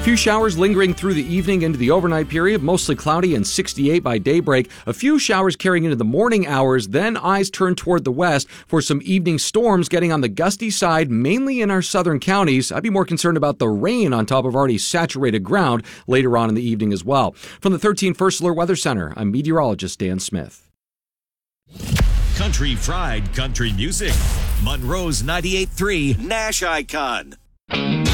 Few showers lingering through the evening into the overnight period, mostly cloudy and 68 by daybreak. A few showers carrying into the morning hours, then eyes turn toward the west for some evening storms getting on the gusty side, mainly in our southern counties. I'd be more concerned about the rain on top of already saturated ground later on in the evening as well. From the 13 First Alert Weather Center, I'm meteorologist Dan Smith. Country Fried Country Music. Monroe's 98.3 Nash Icon.